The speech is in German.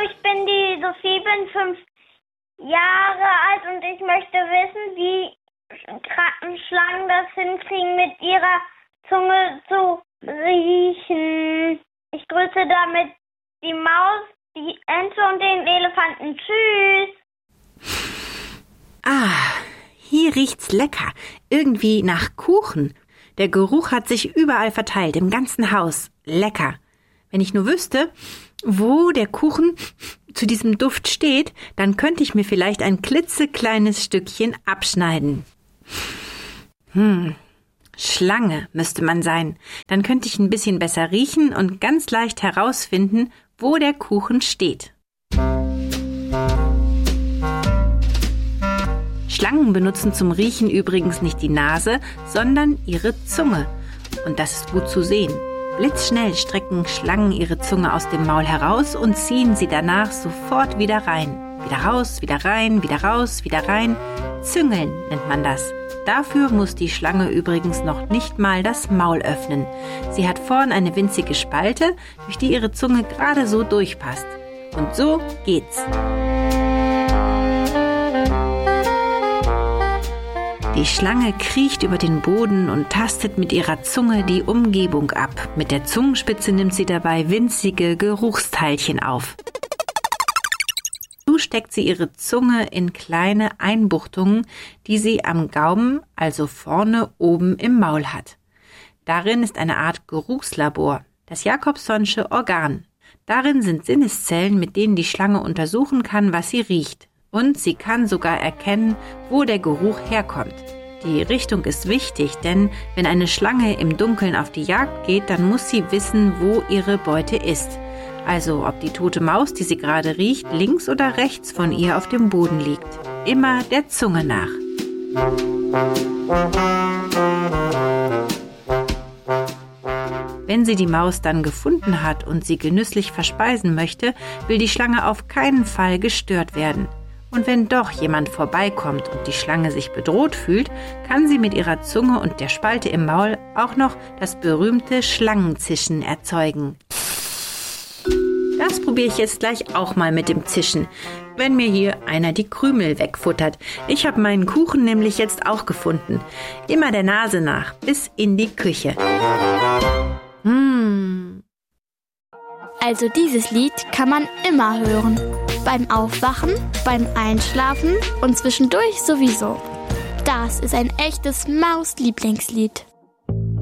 ich bin die Sophie, bin 5 Jahre alt und ich möchte wissen, wie Schlangen das hinkriegen, mit ihrer Zunge zu riechen. Ich grüße damit die Maus, die Ente und den Elefanten. Tschüss. Hier riecht's lecker. Irgendwie nach Kuchen. Der Geruch hat sich überall verteilt, im ganzen Haus. Lecker. Wenn ich nur wüsste, wo der Kuchen zu diesem Duft steht, dann könnte ich mir vielleicht ein klitzekleines Stückchen abschneiden. Schlange müsste man sein. Dann könnte ich ein bisschen besser riechen und ganz leicht herausfinden, wo der Kuchen steht. Schlangen benutzen zum Riechen übrigens nicht die Nase, sondern ihre Zunge. Und das ist gut zu sehen. Blitzschnell strecken Schlangen ihre Zunge aus dem Maul heraus und ziehen sie danach sofort wieder rein. Wieder raus, wieder rein, wieder raus, wieder rein. Züngeln nennt man das. Dafür muss die Schlange übrigens noch nicht mal das Maul öffnen. Sie hat vorn eine winzige Spalte, durch die ihre Zunge gerade so durchpasst. Und so geht's. Die Schlange kriecht über den Boden und tastet mit ihrer Zunge die Umgebung ab. Mit der Zungenspitze nimmt sie dabei winzige Geruchsteilchen auf. So steckt sie ihre Zunge in kleine Einbuchtungen, die sie am Gaumen, also vorne oben im Maul hat. Darin ist eine Art Geruchslabor, das Jacobsonsche Organ. Darin sind Sinneszellen, mit denen die Schlange untersuchen kann, was sie riecht. Und sie kann sogar erkennen, wo der Geruch herkommt. Die Richtung ist wichtig, denn wenn eine Schlange im Dunkeln auf die Jagd geht, dann muss sie wissen, wo ihre Beute ist. Also ob die tote Maus, die sie gerade riecht, links oder rechts von ihr auf dem Boden liegt. Immer der Zunge nach. Wenn sie die Maus dann gefunden hat und sie genüsslich verspeisen möchte, will die Schlange auf keinen Fall gestört werden. Und wenn doch jemand vorbeikommt und die Schlange sich bedroht fühlt, kann sie mit ihrer Zunge und der Spalte im Maul auch noch das berühmte Schlangenzischen erzeugen. Das probiere ich jetzt gleich auch mal mit dem Zischen, wenn mir hier einer die Krümel wegfuttert. Ich habe meinen Kuchen nämlich jetzt auch gefunden. Immer der Nase nach, bis in die Küche. Also dieses Lied kann man immer hören. Beim Aufwachen, beim Einschlafen und zwischendurch sowieso. Das ist ein echtes Maus-Lieblingslied.